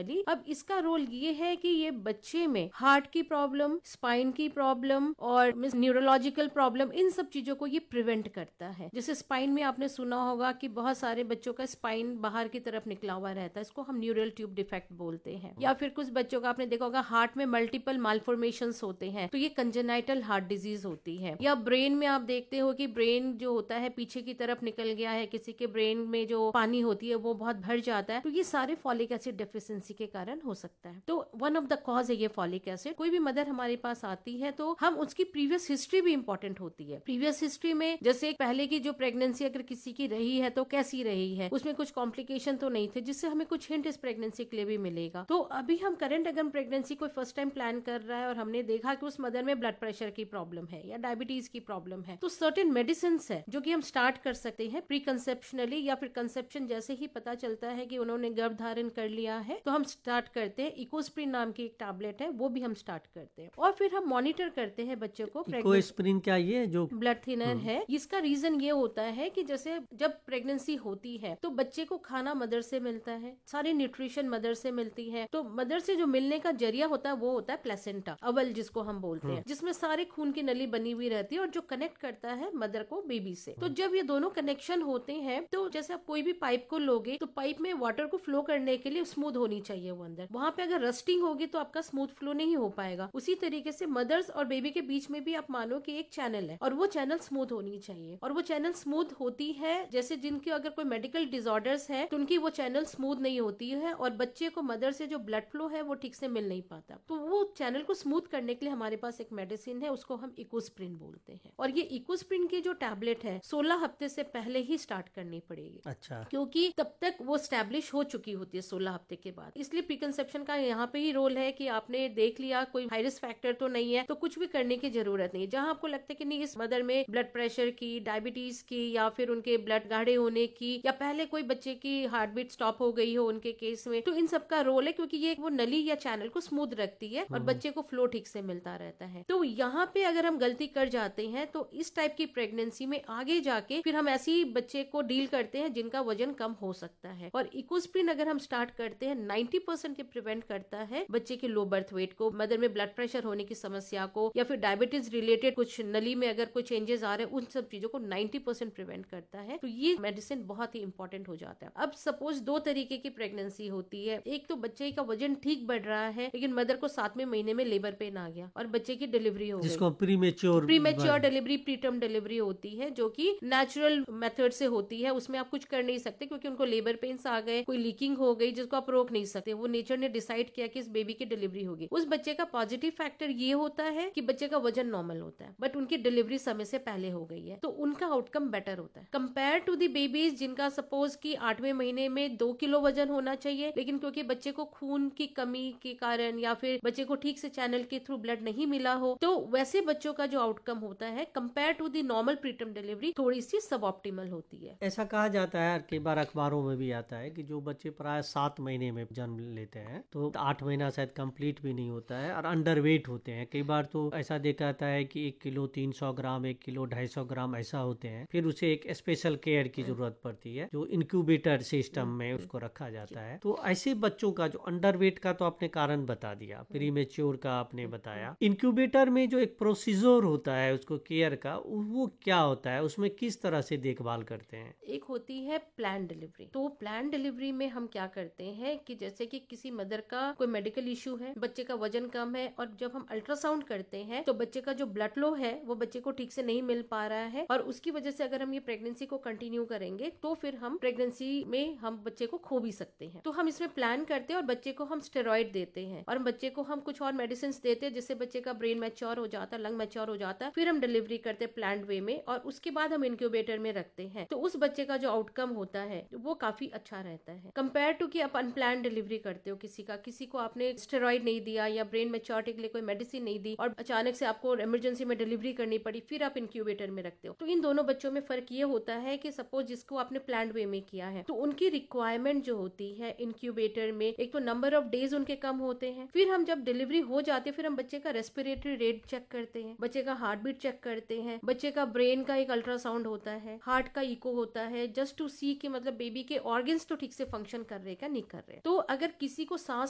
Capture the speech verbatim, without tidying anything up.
Professionally. अब इसका role ये है कि ये बच्चे में हार्ट की प्रॉब्लम, स्पाइन की प्रॉब्लम और न्यूरोलॉजिकल प्रॉब्लम, इन सब चीजों को ये प्रिवेंट करता है। जैसे स्पाइन में आपने सुना होगा कि बहुत सारे बच्चों का स्पाइन बाहर की तरफ निकला हुआ रहता है, इसको हम न्यूरल ट्यूब डिफेक्ट बोलते हैं। या फिर कुछ बच्चों का आपने देखा होगा हार्ट में मल्टीपल मालफॉर्मेशंस होते हैं, तो ये कंजेनाइटल हार्ट डिजीज होती है। या ब्रेन में आप देखते हो कि ब्रेन जो होता है पीछे की तरफ निकल गया है, किसी के ब्रेन में जो पानी होती है वो बहुत भर जाता है, तो ये सारे फॉलिक एसिड डेफिशिएंसी के कारण हो सकता है। तो वन ऑफ द कॉज है ये फॉलिक एसिड। कोई भी मदर हमारे पास आती है तो हम उसकी प्रीवियस हिस्ट्री भी इंपॉर्टेंट होती है। प्रीवियस हिस्ट्री में जैसे पहले की जो प्रेगनेंसी अगर किसी की रही है तो कैसी रही है, उसमें कुछ कॉम्प्लिकेशन तो नहीं थे, जिससे हमें कुछ हिंट इस प्रेगनेंसी के लिए भी मिलेगा। तो अभी हम करंट अगर प्रेगनेंसी कोई फर्स्ट टाइम प्लान कर रहा है और हमने देखा कि उस मदर में ब्लड प्रेशर की प्रॉब्लम है या डायबिटीज की प्रॉब्लम है, तो सर्टेन मेडिसिन है जो कि हम स्टार्ट कर सकते हैं प्री कंसेप्शनली, या फिर कंसेप्शन जैसे ही पता चलता है कि उन्होंने गर्भ धारण कर लिया है तो हम स्टार्ट करते हैं। इकोस्प्रिन नाम की एक टैबलेट है, वो भी हम स्टार्ट करते हैं और फिर हम मॉनिटर करते हैं बच्चों को। इकोस्प्रिन क्या ये जो ब्लड थिनर है, इसका रीजन ये होता है कि जैसे जब प्रेगनेंसी होती है तो बच्चे को खाना मदर से मिलता है, सारी न्यूट्रिशन मदर से मिलती है, तो मदर से जो मिलने का जरिया होता है वो होता है प्लेसेंटा, अवल जिसको हम बोलते हैं, जिसमें सारे खून की नली बनी हुई रहती है और जो कनेक्ट करता है मदर को बेबी से। तो जब ये दोनों कनेक्शन होते हैं तो जैसे आप कोई भी पाइप को लोगे तो पाइप में वाटर को फ्लो करने के लिए स्मूथ होनी चाहिए वो अंदर, वहां पे अगर रस्टिंग होगी तो आपका स्मूथ फ्लो नहीं हो पाएगा। उसी तरीके से मदर्स और बेबी के बीच में भी आप मानो कि एक चैनल है और वो चैनल स्मूथ होनी चाहिए, और वो चैनल स्मूथ होती है जैसे जिनके अगर कोई मेडिकल डिसऑर्डर्स है तो उनकी वो चैनल स्मूथ नहीं होती है और बच्चे को मदर से जो ब्लड फ्लो है वो ठीक से मिल नहीं पाता। तो वो चैनल को स्मूथ करने के लिए हमारे पास एक मेडिसिन है, उसको हम इकोस्प्रिन बोलते हैं। और ये इकोस्प्रिन की जो टैबलेट है सोलह हफ्ते से पहले ही स्टार्ट करनी पड़ेगी। अच्छा। क्योंकि तब तक वो स्टैब्लिश हो चुकी होती है सोलह हफ्ते के बाद। इसलिए प्रीकंसेप्शन का यहाँ पे ही रोल है कि आपने देख लिया कोई हाई रिस्क फैक्टर तो नहीं है तो कुछ भी करने की जरूरत नहीं है। जहां आपको लगता है कि नहीं इस मदर में ब्लड प्रेशर की, डायबिटीज की, या फिर उनके ब्लड गाढ़े होने की, या पहले कोई बच्चे की हार्ट बीट स्टॉप हो गई हो उनके केस में, तो इन सब का रोल है क्योंकि ये वो नली या चैनल को स्मूथ रखती है और बच्चे को फ्लो ठीक से मिलता रहता है। तो यहाँ पे अगर हम गलती कर जाते हैं तो इस टाइप की प्रेगनेंसी में आगे जाके फिर हम ऐसी बच्चे को डील करते हैं जिनका वजन कम हो सकता है। और इकोस्प्रिन अगर हम स्टार्ट करते हैं नाइन्टी परसेंट ये प्रिवेंट करता है बच्चे के लो बर्थ वेट को, मदर में ब्लड प्रेशर होने की समस्या को, या फिर डायबिटीज रिलेटेड कुछ नली में अगर कोई चेंजेस आ रहे हैं, उन सब चीजों को नाइन्टी परसेंट प्रिवेंट करता है। तो ये मेडिसिन बहुत ही इंपॉर्टेंट हो जाता है। अब सपोज दो तरीके की प्रेगनेंसी होती है, एक तो बच्चे का वजन ठीक बढ़ रहा है लेकिन मदर को सातवें महीने में लेबर पेन आ गया और बच्चे की डिलीवरी हो गई, जिसको premature premature delivery, preterm delivery होती है जो कि नेचुरल मेथड से होती है। उसमें आप कुछ कर नहीं सकते क्योंकि उनको लेबर पेन्स आ गए, कोई लीकिंग हो गई जिसको आप रोक नहीं सकते। वो नेचर ने डिसाइड किया कि इस बेबी की डिलीवरी होगी। उस बच्चे का पॉजिटिव फैक्टर ये होता है कि बच्चे का वजन नॉर्मल होता है बट उनकी डिलीवरी समय से पहले हो गई है, तो उनका आउटकम बेटर होता है कंपेयर टू दी बेबीज जिनका सपोज की आठवें महीने में दो किलो वजन होना चाहिए, लेकिन क्योंकि बच्चे को खून की कमी के कारण या फिर बच्चे को ठीक से चैनल के थ्रू ब्लड नहीं मिला हो, तो वैसे बच्चों का जो आउटकम होता है compare to the normal preterm delivery थोड़ी सी सब ऑप्टिमल होती है। ऐसा कहा जाता है, कई बार अखबारों में भी आता है कि जो बच्चे प्राय सात महीने में जन्म लेते हैं तो आठ महीना शायद कंप्लीट भी नहीं होता है और अंडर वेट होते हैं। कई बार तो ऐसा देखा जाता है कि एक किलो तीन सौ ग्राम, एक किलो ढाई सौ ग्राम ऐसा होते हैं। फिर उसे एक स्पेशल केयर की जरूरत पड़ती है जो इंक्यूबेटर सिस्टम में उसको रखा जाता है। तो ऐसे बच्चों का जो अंडर वेट का तो आपने कारण बता दिया, प्रीमेच्योर का आपने बताया, इंक्यूबेटर में जो एक प्रोसीजर होता है उसको केयर का, वो क्या होता है, उसमें किस तरह से देखभाल करते हैं? एक होती है प्लान डिलीवरी। तो प्लान डिलीवरी में हम क्या करते हैं कि जैसे कि किसी मदर का कोई मेडिकल इश्यू है, बच्चे का वजन कम है और जब हम अल्ट्रासाउंड करते हैं तो बच्चे का जो ब्लड फ्लो है वो बच्चे को ठीक से नहीं मिल पा रहा है और उसकी वजह से अगर हम ये प्रेगनेंसी को कंटिन्यू करेंगे तो फिर हम प्रेगनेंसी में हम बच्चे को खो भी सकते हैं। तो हम इसमें प्लान करते हैं और बच्चे को हम स्टेरॉइड देते हैं और बच्चे को हम कुछ और मेडिसिन देते हैं जिससे बच्चे का ब्रेन मैच्योर हो जाता है, लंग मैच्योर हो जाता है। फिर हम डिलीवरी करते हैं प्लान्ड वे में और उसके बाद हम इंक्यूबेटर में रखते हैं। तो उस बच्चे का जो आउटकम होता है वो काफी अच्छा रहता है कंपेयर टू कि आप अनप्लान डिलीवरी करते हो किसी का, किसी को आपने स्टेरॉइड नहीं दिया या ब्रेन मैच्योरिटी के लिए कोई मेडिसिन नहीं दी और अचानक से आपको इमरजेंसी में डिलीवरी करनी पड़ी, फिर आप इंक्यूबेटर में रखते हो। तो इन दोनों बच्चों में फर्क ये होता है कि सपोज जिसको आपने प्लान्ड वे में किया है तो उनकी रिक्वायरमेंट जो होती है इंक्यूबेटर में, एक तो नंबर ऑफ डेज उनके कम होते हैं। फिर हम जब डिलीवरी हो जाते हैं फिर हम बच्चे का रेस्पिरेटरी रेट चेक करते हैं, बच्चे का हार्ट बीट चेक करते हैं, बच्चे का ब्रेन का एक अल्ट्रासाउंड होता है, हार्ट का इको होता है, जस्ट टू सी कि मतलब बेबी के ऑर्गन्स तो ठीक से फंक्शन कर रहे हैं क्या नहीं कर रहे। तो अगर किसी को सांस